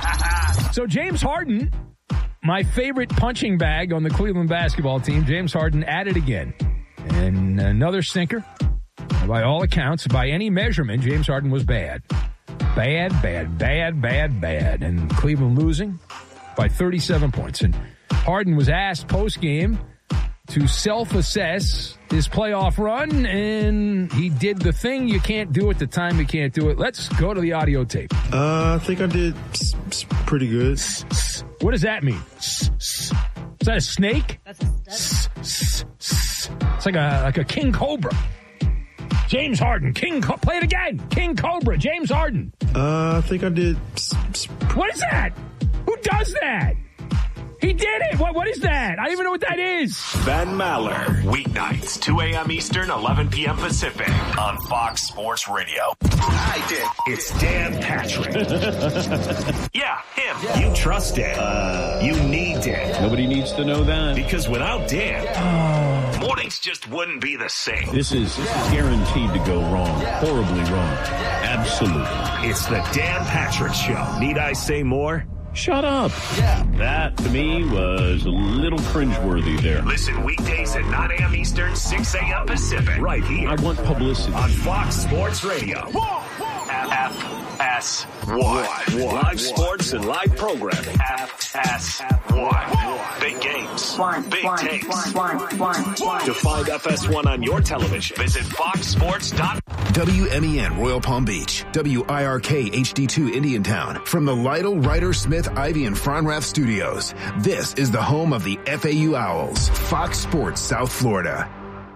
So James Harden, my favorite punching bag on the Cleveland basketball team, James Harden at it again. And another stinker. By all accounts, by any measurement, James Harden was bad. Bad, bad, bad, bad, bad. And Cleveland losing by thirty-seven points. And Harden was asked post-game to self-assess his playoff run, and he did the thing you can't do at the time you can't do it. Let's go to the audio tape. Uh, I think I did pretty good. What does that mean? Is that a snake? That's a, that's It's like a like a king cobra. James Harden, King, Co- play it again. King Cobra, James Harden. Uh, I think I did. What is that? Who does that? He did it! What? What is that? I don't even know what that is. Ben Maller, weeknights, two a.m. Eastern, eleven p.m. Pacific, on Fox Sports Radio. I did. It's Dan Patrick. Yeah, him. Yeah. You trust Dan. Uh, you need Dan. Nobody needs to know that. Because without Dan, oh. mornings just wouldn't be the same. This is guaranteed to go wrong. Horribly wrong. Absolutely. It's the Dan Patrick Show. Need I say more? Shut up. Yeah. That, to me, was a little cringeworthy there. Listen weekdays at nine a.m. Eastern, six a.m. Pacific. Right here. I want publicity. On Fox Sports Radio. F S one. Live sports and live programming. F S one. Big games. Big takes. To find F S one on your television, visit fox sports dot com. W M E N Royal Palm Beach, W I R K H D two Indiantown. From the Lytle, Ryder, Smith, Ivy, and Fronrath studios, this is the home of the F A U Owls, Fox Sports South Florida.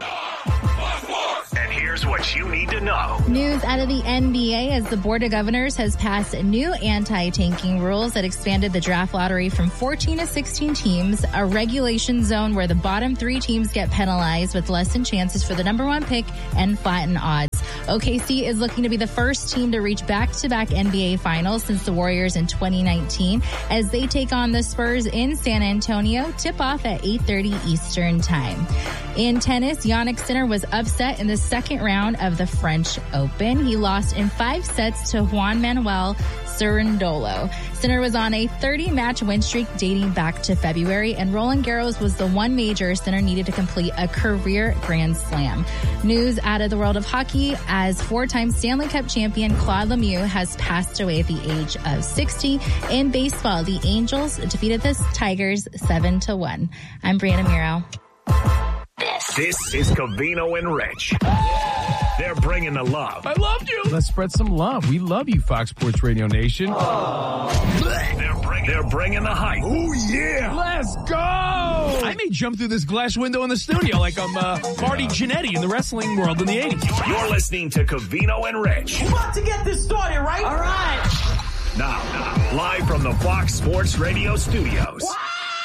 And here's what you need to know. News out of the N B A as the Board of Governors has passed new anti-tanking rules that expanded the draft lottery from fourteen to sixteen teams, a regulation zone where the bottom three teams get penalized with lessened chances for the number one pick, and flatten odds. O K C is looking to be the first team to reach back-to-back N B A finals since the Warriors in twenty nineteen as they take on the Spurs in San Antonio. Tip-off at eight thirty Eastern Time. In tennis, Jannik Sinner was upset in the second round of the French Open. He lost in five sets to Juan Manuel Cerundolo. Sinner was on a thirty-match win streak dating back to February, and Roland Garros was the one major Sinner needed to complete a career Grand Slam. News out of the world of hockey as four-time Stanley Cup champion Claude Lemieux has passed away at the age of sixty. In baseball, the Angels defeated the Tigers seven to one. I'm Brianna Muro. This is Covino and Rich. They're bringing the love. I loved you. Let's spread some love. We love you, Fox Sports Radio Nation. They're bringing, they're bringing the hype. Oh, yeah. Let's go. I may jump through this glass window in the studio like I'm uh, Marty Jannetty in the wrestling world in the eighties. You're listening to Covino and Rich. We're about to get this started, right? All right. Now, now live from the Fox Sports Radio studios. Wow.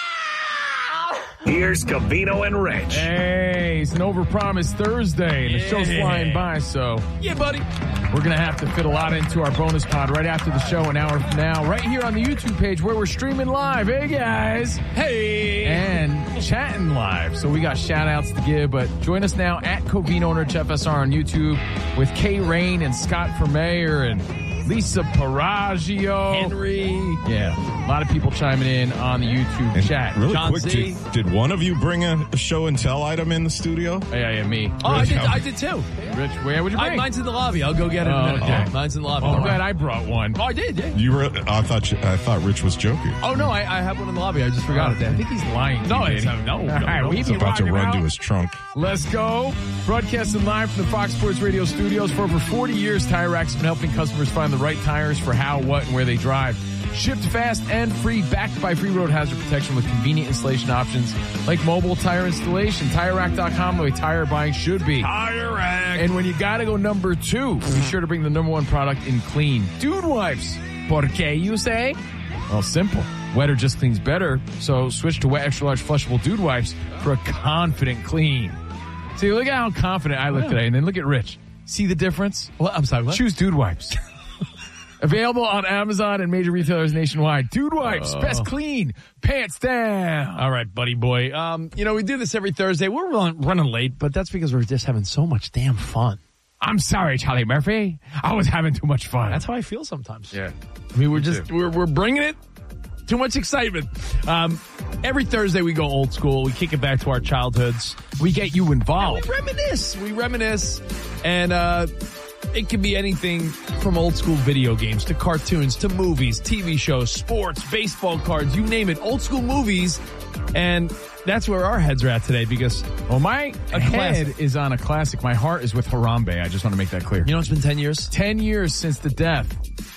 Here's Covino and Rich. Hey, it's an overpromised Thursday, and yeah. the show's flying by, so. Yeah, buddy. We're going to have to fit a lot into our bonus pod right after the show, an hour from now, right here on the YouTube page where we're streaming live. Hey, guys. Hey. And chatting live. So we got shout-outs to give, but join us now at Covino and Rich F S R on YouTube with Kay Rain and Scott for Mayor and Lisa Paraggio. Henry. Yeah. A lot of people chiming in on the YouTube and chat. Really John quick, Z. did, did one of you bring a, a show and tell item in the studio? Yeah, yeah, me. Oh, Rich, I did I did too. Rich, where would you bring? I, mine's in the lobby. I'll go get it oh, in a minute. Okay. Oh, mine's in the lobby. Oh, I'm glad I brought one. Oh, I did, yeah. You were, I thought you, I thought Rich was joking. Oh, no, I, I have one in the lobby. I just forgot oh, it there. I think he's lying. No, to it's, uh, no, no, All right, no. We He's about to run out. to his trunk. Let's go. Broadcasting live from the Fox Sports Radio studios. For over forty years, Tire Rack's been helping customers find the right tires for how, what, and where they drive. Shipped fast and free, backed by free road hazard protection with convenient installation options like mobile tire installation. Tire Rack dot com, the way tire buying should be. Tire Rack. And when you gotta go number two, be sure to bring the number one product in clean. Dude wipes. Por qué, you say? Well, simple. Wetter just cleans better, so switch to wet extra large flushable Dude wipes for a confident clean. See, look at how confident I look today, and then look at Rich. See the difference? Well, I'm sorry, what? Choose Dude wipes. Available on Amazon and major retailers nationwide. Dude wipes, uh, best clean, pants down. All right, buddy boy. Um, you know, we do this every Thursday. We're run, running late, but that's because we're just having so much damn fun. I'm sorry, Charlie Murphy. I was having too much fun. That's how I feel sometimes. Yeah. I mean, we're just, we're, we're bringing it. Too much excitement. Um, every Thursday we go old school. We kick it back to our childhoods. We get you involved. And we reminisce. We reminisce. And, uh, it can be anything from old school video games to cartoons to movies, T V shows, sports, baseball cards, you name it. Old school movies. And that's where our heads are at today because well, my a head classic. is on a classic. My heart is with Harambe. I just want to make that clear. You know, it's been ten years. ten years since the death.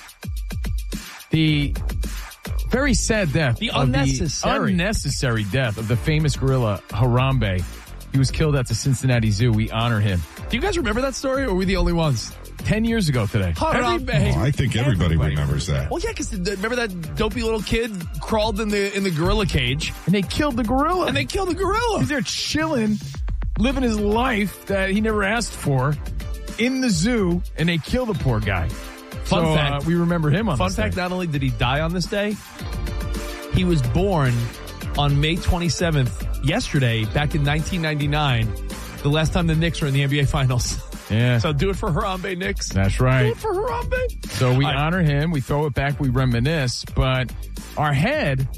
The very sad death. The unnecessary. The unnecessary death of the famous gorilla Harambe. He was killed at the Cincinnati Zoo. We honor him. Do you guys remember that story or were we the only ones? ten years ago today. Harambe. Oh, I think everybody, everybody remembers that. Well, yeah, because remember that dopey little kid crawled in the in the gorilla cage, and they killed the gorilla. And they killed the gorilla. He's there chilling, living his life that he never asked for in the zoo, and they kill the poor guy. Fun so, fact, uh, we remember him on Fun this fact, day. Not only did he die on this day, he was born on May twenty-seventh, yesterday, back in nineteen ninety-nine, the last time the Knicks were in the N B A Finals. Yeah. So do it for Harambe, Knicks. That's right. Do it for Harambe. So we I, honor him, we throw it back, we reminisce, but our head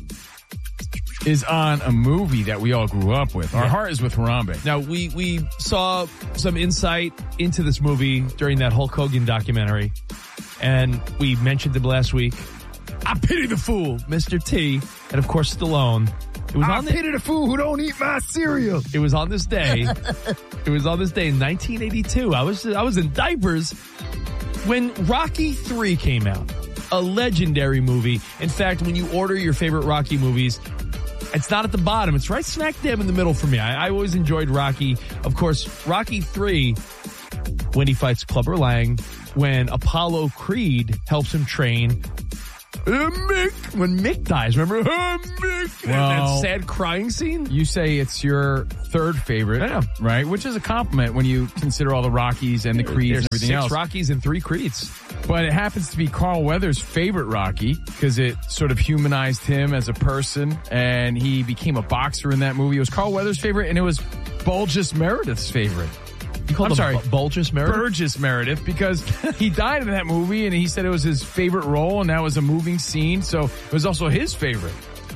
is on a movie that we all grew up with. Our yeah. heart is with Harambe. Now, we, we saw some insight into this movie during that Hulk Hogan documentary, and we mentioned him last week. I pity the fool, Mister T, and of course Stallone. It was I on the, pity the fool who don't eat my cereal. It was on this day. It was on this day in nineteen eighty-two. I was I was in diapers when Rocky three came out. A legendary movie. In fact, when you order your favorite Rocky movies, it's not at the bottom. It's right smack dab in the middle for me. I, I always enjoyed Rocky. Of course, Rocky three, when he fights Clubber Lang, when Apollo Creed helps him train. Uh, Mick, when Mick dies, remember? Uh, Mick, well, that sad crying scene. You say it's your third favorite, yeah. right? Which is a compliment when you consider all the Rockies and the Creeds There's and everything six else. Six Rockies and three Creeds. But it happens to be Carl Weathers' favorite Rocky because it sort of humanized him as a person, and he became a boxer in that movie. It was Carl Weathers' favorite, and it was Burgess Meredith's favorite. You called I'm him sorry, B- Burgess Meredith? Burgess Meredith, because he died in that movie, and he said it was his favorite role, and that was a moving scene, so it was also his favorite.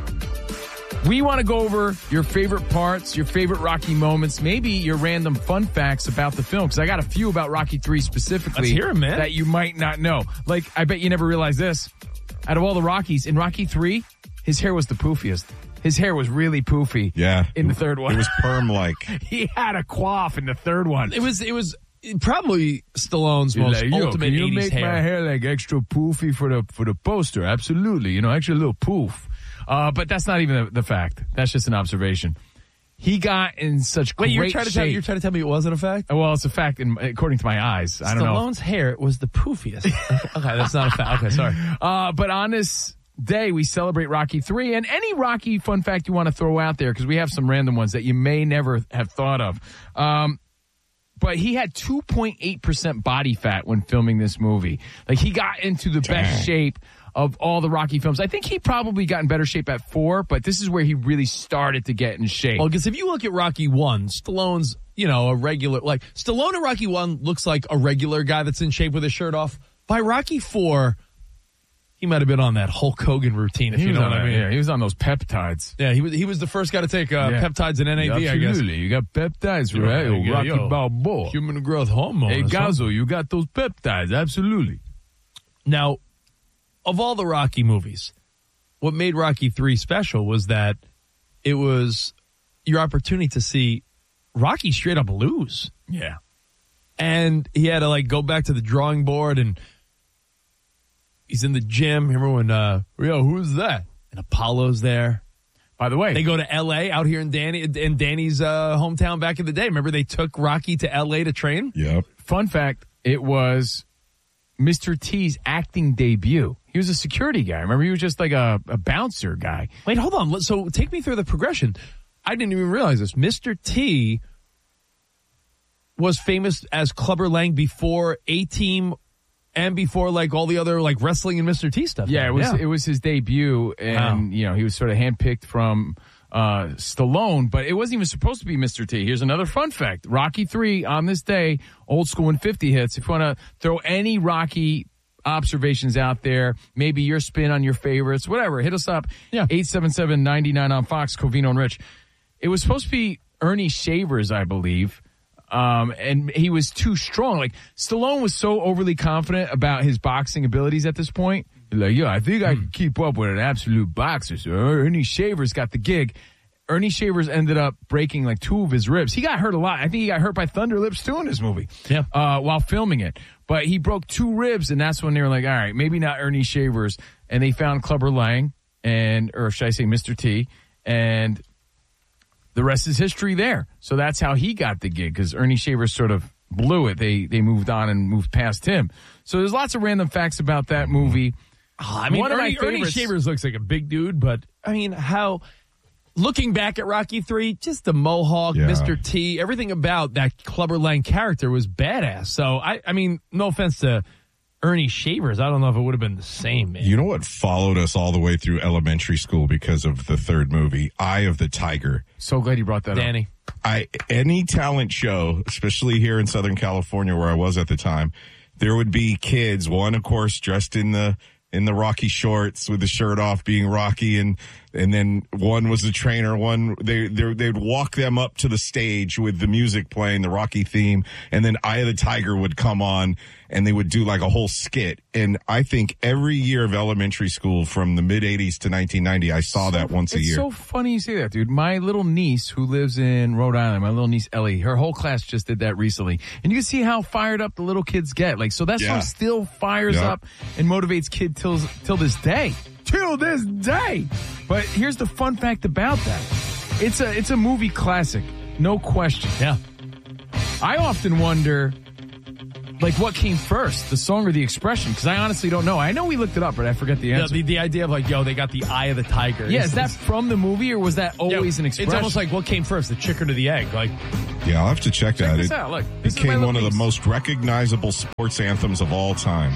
We want to go over your favorite parts, your favorite Rocky moments, maybe your random fun facts about the film, because I got a few about Rocky three specifically. Let's hear 'em, man. That you might not know. Like, I bet you never realized this. Out of all the Rockies, in Rocky three, his hair was the poofiest. His hair was really poofy. Yeah. In the third one. It was perm-like. He had a coif in the third one. It was, it was probably Stallone's most like, Yo, ultimate can you eighties make hair. my hair like extra poofy for the, for the poster? Absolutely. You know, extra little poof. Uh, but that's not even the, the fact. That's just an observation. He got in such Wait, great you're trying to shape. tell you're trying to tell me it wasn't a fact? Well, it's a fact in, according to my eyes. I don't know. Stallone's hair was the poofiest. Okay, that's not a fact. Okay, sorry. Uh, but on this day, we celebrate Rocky three, and any Rocky fun fact you want to throw out there, because we have some random ones that you may never have thought of. Um, but he had two point eight percent body fat when filming this movie. Like, he got into the best shape of all the Rocky films. I think he probably got in better shape at four, but this is where he really started to get in shape. Well, because if you look at Rocky one, Stallone's, you know, a regular, like, Stallone in Rocky one looks like a regular guy that's in shape with his shirt off. By Rocky four, he might have been on that Hulk Hogan routine, if he you know what on, I mean. Yeah, he was on those peptides. Yeah, he was he was the first guy to take uh, Yeah. peptides and N A D, Yeah, I guess. absolutely. You got peptides, Yeah, right? yeah, Rocky yo. Balboa. Human growth hormone. Hey, or something. Gazzo, you got those peptides. Absolutely. Now, of all the Rocky movies, what made Rocky three special was that it was your opportunity to see Rocky straight up lose. Yeah. And he had to, like, go back to the drawing board, and he's in the gym. Remember when, uh, yo, who's that? And Apollo's there. By the way, they go to L A out here in Danny in Danny's uh, hometown back in the day. Remember they took Rocky to L A to train? Yep. Fun fact, it was Mister T's acting debut. He was a security guy. Remember, he was just like a, a bouncer guy. Wait, hold on. So take me through the progression. I didn't even realize this. Mister T was famous as Clubber Lang before A-Team and before, like, all the other, like, wrestling and Mister T stuff. Yeah, it was yeah. it was his debut, and Wow. you know he was sort of handpicked from uh, Stallone, but it wasn't even supposed to be Mister T. Here's another fun fact: Rocky three on this day, old school and fifty hits. If you want to throw any Rocky observations out there, maybe your spin on your favorites, whatever, hit us up. Yeah, eight seven seven ninety nine on Fox. Covino and Rich. It was supposed to be Ernie Shavers, I believe. Um, and he was too strong. Like, Stallone was so overly confident about his boxing abilities at this point. He's like, yo, I think I can keep up with an absolute boxer. So Ernie Shavers got the gig. Ernie Shavers ended up breaking like two of his ribs. He got hurt a lot. I think he got hurt by Thunder Lips too in this movie. Yeah. Uh, while filming it. But he broke two ribs, and that's when they were like, all right, maybe not Ernie Shavers. And they found Clubber Lang, and, or should I say Mister T, and the rest is history there. So that's how he got the gig, because Ernie Shavers sort of blew it. They they moved on and moved past him. So there's lots of random facts about that movie. Oh, I mean, One of Ernie, my Ernie favorites- Shavers looks like a big dude, but I mean, how looking back at Rocky three, just the mohawk, Yeah. Mister T, everything about that Clubber Lang character was badass. So I, I mean, no offense to Ernie Shavers, I don't know if it would have been the same, man. You know what followed us all the way through elementary school because of the third movie, Eye of the Tiger. So glad you brought that Danny. up. I any talent show, especially here in Southern California where I was at the time, there would be kids, one of course dressed in the in the Rocky shorts with the shirt off being Rocky, and and then one was the trainer, one they they they'd walk them up to the stage with the music playing, the Rocky theme, and then Eye of the Tiger would come on and they would do like a whole skit. And I think every year of elementary school from the mid eighties to nineteen ninety, I saw that once a It's year. so funny you say that, dude. My little niece who lives in Rhode Island, my little niece Ellie, her whole class just did that recently. And you can see how fired up the little kids get. Like, so that Yeah. song still fires Yeah. up and motivates kids till, till this day. Till this day. But here's the fun fact about that. It's a, it's a movie classic. No question. Yeah. I often wonder, like, what came first, the song or the expression? Because I honestly don't know. I know we looked it up, but I forget the The, answer. the, the idea of like, yo, they got the eye of the tiger. yeah, is that from the movie or was that always Yeah, an expression? It's almost like what came first, the chicken or the egg? Like, Yeah, I'll have to check that. this It out. Look, this is my became little one of the niece. most recognizable sports anthems of all time.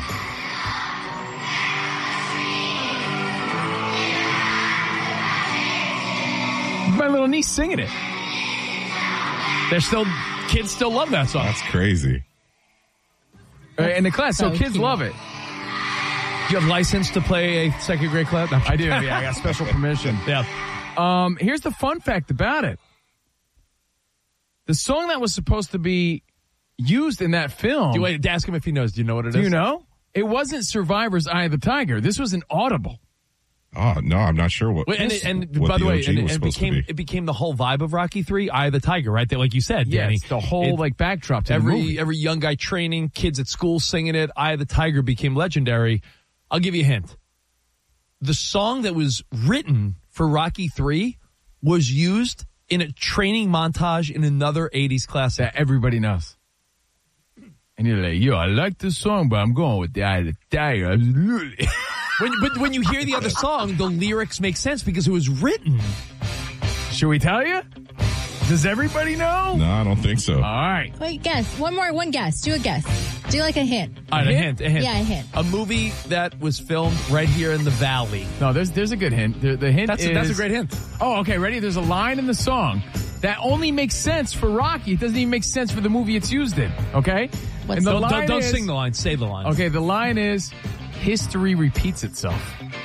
My little niece singing it. they're still, kids still love that song. That's crazy. Right, in the class, so, so kids cute. love it. Do you have license to play a second grade club? No. I do, yeah, I got special permission. Yeah. Um, here's the fun fact about it. The song that was supposed to be used in that film. Do you wait, ask him if he knows. Do you know what it do is? you know? It wasn't Survivor's Eye of the Tiger. This was an audible. Oh, no, I'm not sure what, Wait, and and what by the, way, O G and, was and it supposed became to be. it became the whole vibe of Rocky three, Eye of the Tiger, right? There, like you said, Yeah, Danny. it's the whole It- like backdrop to the every movie. every young guy training, kids at school singing it. Eye of the Tiger became legendary. I'll give you a hint. The song that was written for Rocky three was used in a training montage in another eighties classic. That everybody knows. And you're like, yo, I like this song, but I'm going with the Eye of the Tiger. Absolutely. When, but when you hear the other song, the lyrics make sense because it was written. Should we tell you? Does everybody know? No, I don't think so. All right. Wait, guess. One more, one guess. Do a guess. Do like a hint. All right, a hint, a hint. Yeah, a hint. A movie that was filmed right here in the Valley. No, there's there's a good hint. The, the hint That's is... a, that's a great hint. Oh, okay, ready? There's a line in the song that only makes sense for Rocky. It doesn't even make sense for the movie it's used in, okay? What's and the Don't, don't, line don't is- sing the line. Say the line. Okay, the line is, history repeats itself.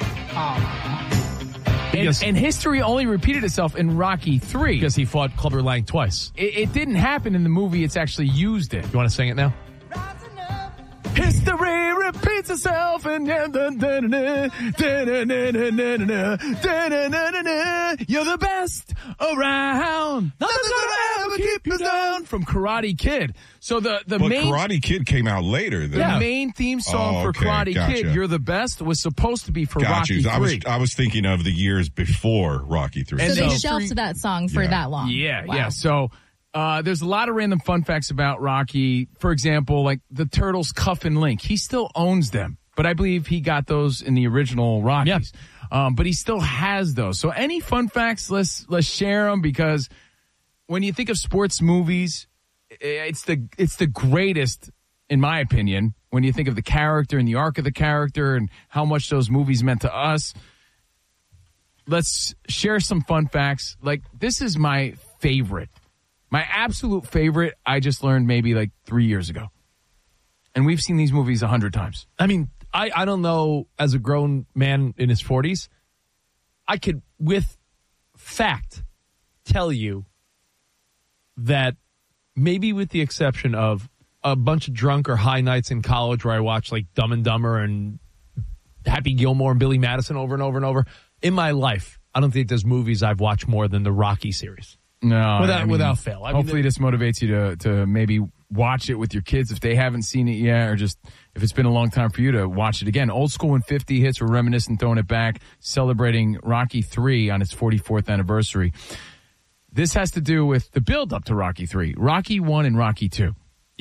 And, Because- and history only repeated itself in Rocky three. Because he fought Clubber Lang twice. It, it didn't happen in the movie it's actually used in. You want to sing it now? History repeats itself and you're the best around. Nothing's gonna ever keep you down. From Karate Kid. So the, the But main Karate Kid came out later. the Then. main theme song Oh, for okay, Karate gotcha. Kid, You're the Best, was supposed to be for Got Rocky you. I was three. I was thinking of the years before Rocky three. So And they so- shelved that song for Yeah. that long. Yeah, Wow. yeah. So uh, there's a lot of random fun facts about Rocky. For example, like the Turtles Cuff and Link. He still owns them, but I believe he got those in the original Rockies. Um, but he still has those. So any fun facts, let's let's share them, because when you think of sports movies, it's the it's the greatest, in my opinion, when you think of the character and the arc of the character and how much those movies meant to us. Let's share some fun facts. Like, this is my favorite. My absolute favorite, I just learned maybe like three years ago. And we've seen these movies a hundred times. I mean, I, I don't know, as a grown man in his forties, I could, with fact, tell you that maybe with the exception of a bunch of drunk or high nights in college where I watched like Dumb and Dumber and Happy Gilmore and Billy Madison over and over and over, in my life, I don't think there's movies I've watched more than the Rocky series. No, Without- I mean, without fail. I mean, hopefully, this motivates you to to maybe watch it with your kids if they haven't seen it yet, or just if it's been a long time for you to watch it again. Old School and fifty hits. We're reminiscing, throwing it back, celebrating Rocky three on its forty-fourth anniversary. This has to do with the build up to Rocky three, Rocky one and Rocky two. Yeah.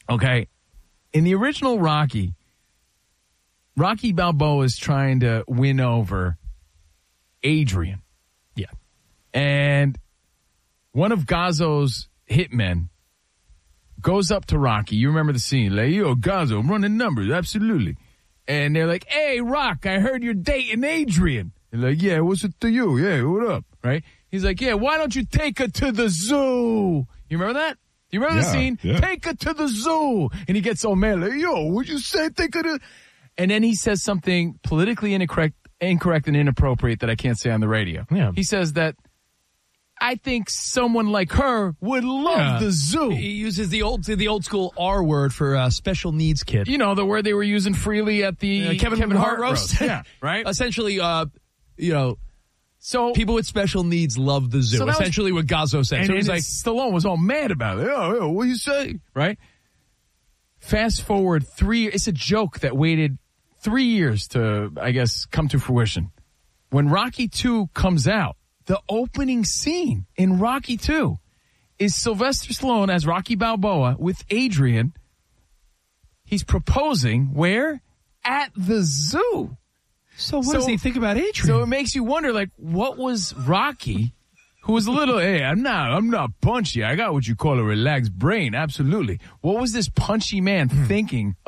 Okay. In the original Rocky, Rocky Balboa is trying to win over Adrian. Yeah. And one of Gazzo's hitmen goes up to Rocky. You remember the scene. Like, yo, Gazzo, I'm running numbers. Absolutely. And they're like, hey, Rock, I heard you're dating Adrian. They're like, yeah, what's it to you? Yeah, what up? Right? He's like, yeah, why don't you take her to the zoo? You remember that? You remember Yeah, the scene? yeah. Take her to the zoo. And he gets all mad. Like, yo, what'd you say? Take her to... And then he says something politically incorrect, incorrect and inappropriate that I can't say on the radio. Yeah. He says that I think someone like her would love Yeah. the zoo. He uses the old the old school R word for uh, special needs kid. You know, the word they were using freely at the Uh, Kevin, Kevin Hart, Hart roast. Yeah, right? Essentially, uh, you know, so people with special needs love the zoo. So that was- Essentially, what Gazzo said. And, So and he's like, Stallone was all mad about it. Oh, oh, what you say? Right? Fast forward three. It's a joke that waited three years to, I guess, come to fruition. When Rocky two comes out, the opening scene in Rocky two is Sylvester Stallone as Rocky Balboa with Adrian. He's proposing where? At the zoo. so what does he think about Adrian? So it makes you wonder, like, what was Rocky, who was a little, hey, I'm not, I'm not punchy. I got what you call a relaxed brain. Absolutely. What was this punchy man thinking